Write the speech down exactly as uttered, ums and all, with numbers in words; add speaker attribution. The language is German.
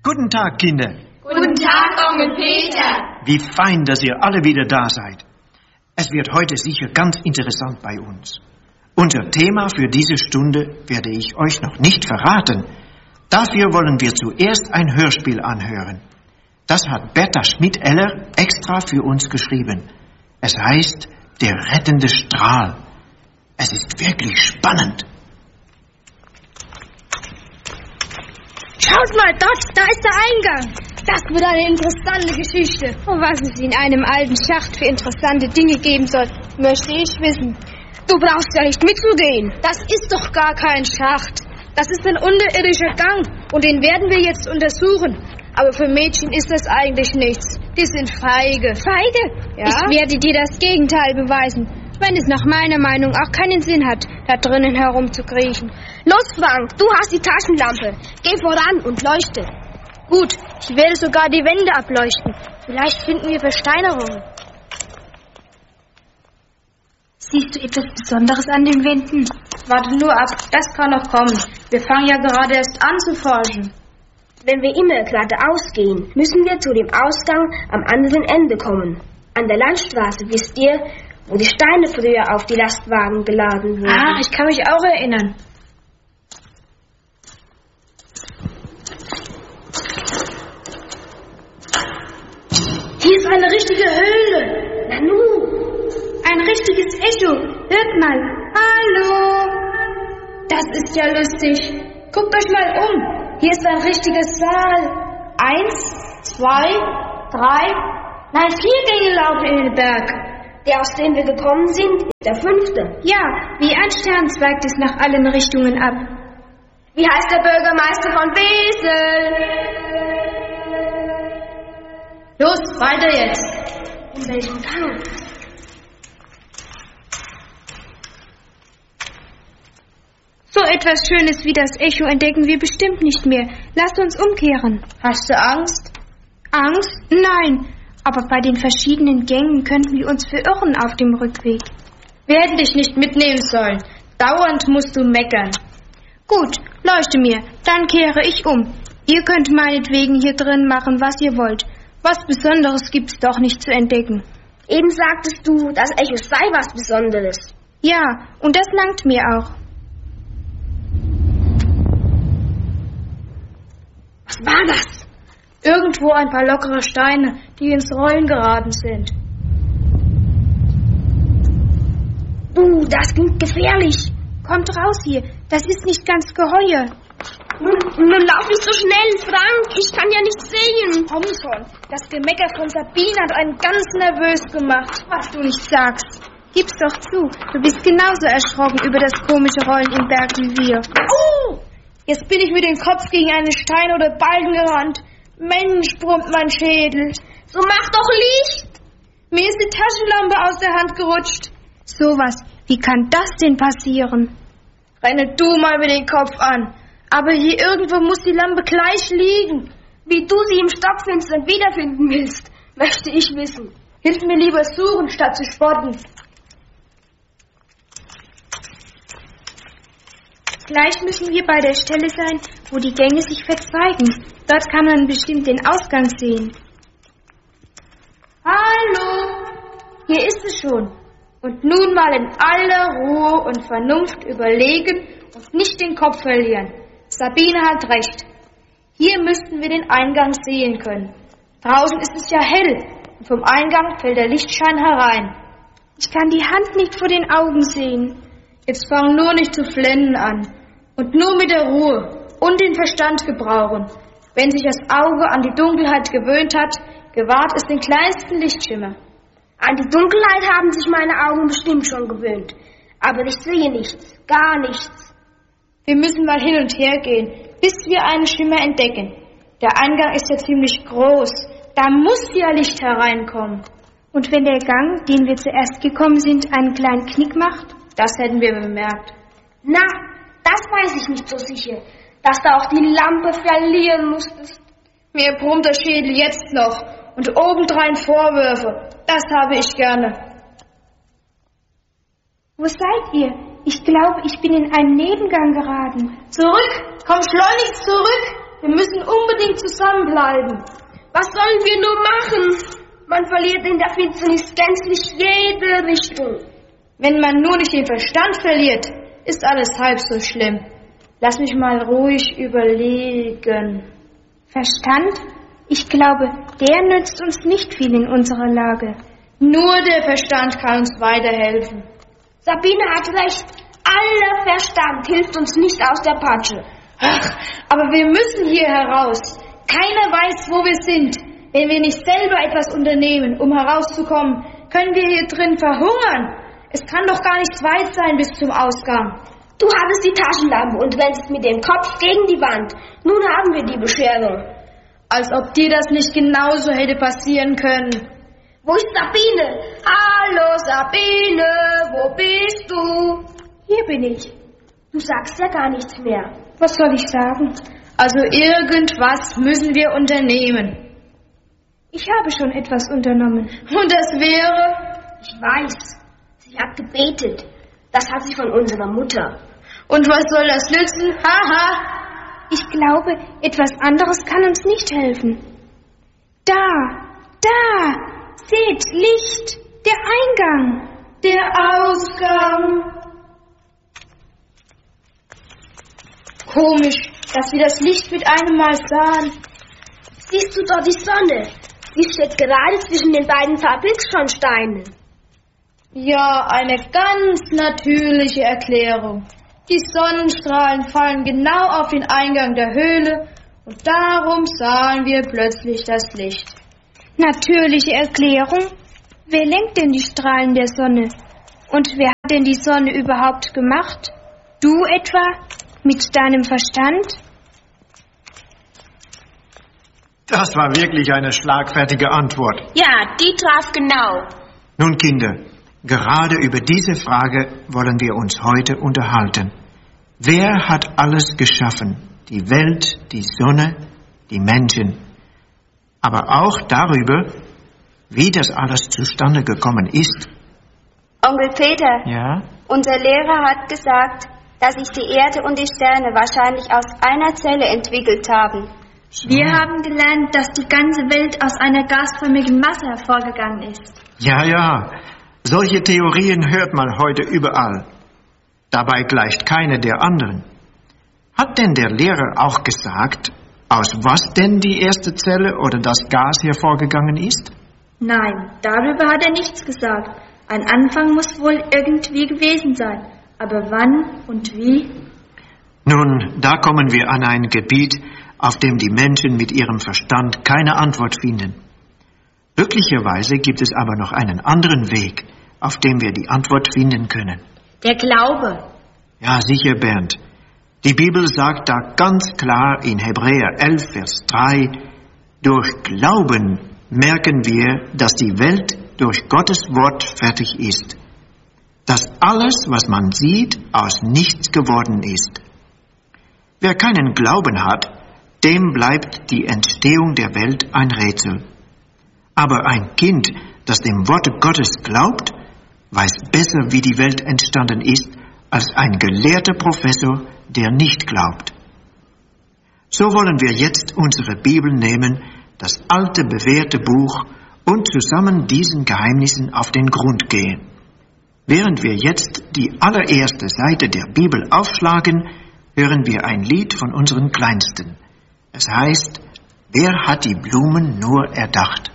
Speaker 1: Guten Tag, Kinder.
Speaker 2: Guten Tag, Onkel Peter.
Speaker 1: Wie fein, dass ihr alle wieder da seid. Es wird heute sicher ganz interessant bei uns. Unser Thema für diese Stunde werde ich euch noch nicht verraten. Dafür wollen wir zuerst ein Hörspiel anhören. Das hat Bertha Schmidt-Eller extra für uns geschrieben. Es heißt Der rettende Strahl. Es ist wirklich spannend.
Speaker 3: Schaut mal, dort, da ist der Eingang. Das wird eine interessante Geschichte. Und was es in einem alten Schacht für interessante Dinge geben soll, möchte ich wissen. Du brauchst ja nicht mitzugehen. Das ist doch gar kein Schacht. Das ist ein unterirdischer Gang und den werden wir jetzt untersuchen. Aber für Mädchen ist das eigentlich nichts. Die sind feige. Feige? Ja? Ich werde dir das Gegenteil beweisen, wenn es nach meiner Meinung auch keinen Sinn hat, da drinnen herumzukriechen. Los, Frank, du hast die Taschenlampe. Geh voran und leuchte. Gut, ich werde sogar die Wände ableuchten. Vielleicht finden wir Versteinerungen.
Speaker 4: Siehst du etwas Besonderes an den Wänden?
Speaker 5: Warte nur ab, das kann noch kommen. Wir fangen ja gerade erst an zu forschen.
Speaker 6: Wenn wir immer geradeaus gehen, müssen wir zu dem Ausgang am anderen Ende kommen. An der Landstraße, wisst ihr, wo die Steine früher auf die Lastwagen geladen wurden.
Speaker 5: Ah, ich kann mich auch erinnern.
Speaker 6: Hier ist eine richtige Höhle. Nanu.
Speaker 4: Ein richtiges Echo. Hört mal. Hallo.
Speaker 5: Das ist ja lustig. Guckt euch mal um. Hier ist ein richtiger Saal. Eins, zwei, drei, nein, vier Gänge laufen in den Berg.
Speaker 6: Der, aus dem wir gekommen sind, ist der fünfte.
Speaker 4: Ja, wie ein Stern zweigt es nach allen Richtungen ab.
Speaker 6: Wie heißt der Bürgermeister von Wesel?
Speaker 5: Los, weiter jetzt.
Speaker 6: In welchem Gang?
Speaker 4: So etwas Schönes wie das Echo entdecken wir bestimmt nicht mehr. Lasst uns umkehren.
Speaker 5: Hast du Angst?
Speaker 4: Angst? Nein. Aber bei den verschiedenen Gängen könnten wir uns verirren auf dem Rückweg.
Speaker 5: Wir hätten dich nicht mitnehmen sollen. Dauernd musst du meckern.
Speaker 4: Gut, leuchte mir. Dann kehre ich um. Ihr könnt meinetwegen hier drin machen, was ihr wollt. Was Besonderes gibt's doch nicht zu entdecken.
Speaker 6: Eben sagtest du, das Echo sei was Besonderes.
Speaker 4: Ja, und das langt mir auch.
Speaker 6: Was war das?
Speaker 5: Irgendwo ein paar lockere Steine, die ins Rollen geraten sind.
Speaker 6: Uh, das klingt gefährlich.
Speaker 4: Kommt raus hier, das ist nicht ganz geheuer.
Speaker 6: Nun, nun lauf nicht so schnell, Frank, ich kann ja nicht sehen.
Speaker 4: Komm schon, das Gemecker von Sabine hat einen ganz nervös gemacht, was du nicht sagst. Gib's doch zu, du bist genauso erschrocken über das komische Rollen im Berg wie wir.
Speaker 5: Oh! Jetzt bin ich mit dem Kopf gegen einen Stein oder Balken gerannt. Mensch, brummt mein Schädel.
Speaker 6: So mach doch Licht.
Speaker 5: Mir ist die Taschenlampe aus der Hand gerutscht.
Speaker 4: Sowas, wie kann das denn passieren?
Speaker 5: Renne du mal mit dem Kopf an. Aber hier irgendwo muss die Lampe gleich liegen.
Speaker 6: Wie du sie im Stockfinstern wiederfinden willst, möchte ich wissen.
Speaker 5: Hilf mir lieber suchen, statt zu spotten.
Speaker 4: Gleich müssen wir bei der Stelle sein, wo die Gänge sich verzweigen. Dort kann man bestimmt den Ausgang sehen.
Speaker 5: Hallo, hier ist es schon. Und nun mal in aller Ruhe und Vernunft überlegen und nicht den Kopf verlieren. Sabine hat recht. Hier müssten wir den Eingang sehen können. Draußen ist es ja hell und vom Eingang fällt der Lichtschein herein.
Speaker 4: Ich kann die Hand nicht vor den Augen sehen.
Speaker 5: Jetzt fang nur nicht zu flennen an und nur mit der Ruhe und den Verstand gebrauchen. Wenn sich das Auge an die Dunkelheit gewöhnt hat, gewahrt es den kleinsten Lichtschimmer.
Speaker 6: An die Dunkelheit haben sich meine Augen bestimmt schon gewöhnt, aber ich sehe nichts, gar nichts.
Speaker 5: Wir müssen mal hin und her gehen, bis wir einen Schimmer entdecken. Der Eingang ist ja ziemlich groß, da muss ja Licht hereinkommen.
Speaker 4: Und wenn der Gang, den wir zuerst gekommen sind, einen kleinen Knick macht?
Speaker 5: Das hätten wir bemerkt.
Speaker 6: Na, das weiß ich nicht so sicher, dass du auch die Lampe verlieren musstest.
Speaker 5: Mir brummt der Schädel jetzt noch und obendrein Vorwürfe. Das habe ich gerne.
Speaker 4: Wo seid ihr? Ich glaube, ich bin in einen Nebengang geraten.
Speaker 5: Zurück! Komm schleunigst zurück! Wir müssen unbedingt zusammenbleiben.
Speaker 6: Was sollen wir nur machen? Man verliert in der Finsternis gänzlich jede Richtung.
Speaker 5: Wenn man nur nicht den Verstand verliert, ist alles halb so schlimm. Lass mich mal ruhig überlegen.
Speaker 4: Verstand? Ich glaube, der nützt uns nicht viel in unserer Lage.
Speaker 5: Nur der Verstand kann uns weiterhelfen.
Speaker 6: Sabine hat recht. Aller Verstand hilft uns nicht aus der Patsche.
Speaker 5: Ach, aber wir müssen hier heraus. Keiner weiß, wo wir sind. Wenn wir nicht selber etwas unternehmen, um herauszukommen, können wir hier drin verhungern. Es kann doch gar nicht weit sein bis zum Ausgang.
Speaker 6: Du hattest die Taschenlampe und rennst mit dem Kopf gegen die Wand. Nun haben wir die Bescherung.
Speaker 5: Als ob dir das nicht genauso hätte passieren können.
Speaker 6: Wo ist Sabine? Hallo Sabine, wo bist du?
Speaker 4: Hier bin ich.
Speaker 6: Du sagst ja gar nichts mehr.
Speaker 4: Was soll ich sagen?
Speaker 5: Also irgendwas müssen wir unternehmen.
Speaker 4: Ich habe schon etwas unternommen.
Speaker 5: Und das wäre?
Speaker 6: Ich weiß. Sie hat gebetet. Das hat sie von unserer Mutter.
Speaker 5: Und was soll das nützen? Haha.
Speaker 4: Ich glaube, etwas anderes kann uns nicht helfen. Da, da, seht, Licht, der Eingang,
Speaker 5: der Ausgang. Komisch, dass wir das Licht mit einem Mal sahen.
Speaker 6: Siehst du dort die Sonne? Sie steht gerade zwischen den beiden Fabrikschornsteinen.
Speaker 5: Ja, eine ganz natürliche Erklärung. Die Sonnenstrahlen fallen genau auf den Eingang der Höhle und darum sahen wir plötzlich das Licht.
Speaker 4: Natürliche Erklärung? Wer lenkt denn die Strahlen der Sonne? Und wer hat denn die Sonne überhaupt gemacht? Du etwa? Mit deinem Verstand?
Speaker 1: Das war wirklich eine schlagfertige Antwort.
Speaker 6: Ja, die traf genau.
Speaker 1: Nun, Kinder, gerade über diese Frage wollen wir uns heute unterhalten. Wer hat alles geschaffen? Die Welt, die Sonne, die Menschen. Aber auch darüber, wie das alles zustande gekommen ist.
Speaker 7: Onkel Peter,
Speaker 1: Ja?
Speaker 7: unser Lehrer hat gesagt, dass sich die Erde und die Sterne wahrscheinlich aus einer Zelle entwickelt haben.
Speaker 1: So.
Speaker 5: Wir haben gelernt, dass die ganze Welt aus einer gasförmigen Masse hervorgegangen ist.
Speaker 1: Ja, ja. Solche Theorien hört man heute überall. Dabei gleicht keine der anderen. Hat denn der Lehrer auch gesagt, aus was denn die erste Zelle oder das Gas hervorgegangen ist?
Speaker 5: Nein, darüber hat er nichts gesagt. Ein Anfang muss wohl irgendwie gewesen sein. Aber wann und wie?
Speaker 1: Nun, da kommen wir an ein Gebiet, auf dem die Menschen mit ihrem Verstand keine Antwort finden. Glücklicherweise gibt es aber noch einen anderen Weg, auf dem wir die Antwort finden können.
Speaker 5: Der Glaube.
Speaker 1: Ja, sicher, Bernd. Die Bibel sagt da ganz klar in Hebräer elf, Vers drei, durch Glauben merken wir, dass die Welt durch Gottes Wort fertig ist. Dass alles, was man sieht, aus nichts geworden ist. Wer keinen Glauben hat, dem bleibt die Entstehung der Welt ein Rätsel. Aber ein Kind, das dem Wort Gottes glaubt, weiß besser, wie die Welt entstanden ist, als ein gelehrter Professor, der nicht glaubt. So wollen wir jetzt unsere Bibel nehmen, das alte, bewährte Buch, und zusammen diesen Geheimnissen auf den Grund gehen. Während wir jetzt die allererste Seite der Bibel aufschlagen, hören wir ein Lied von unseren Kleinsten. Es heißt, wer hat die Blumen nur erdacht?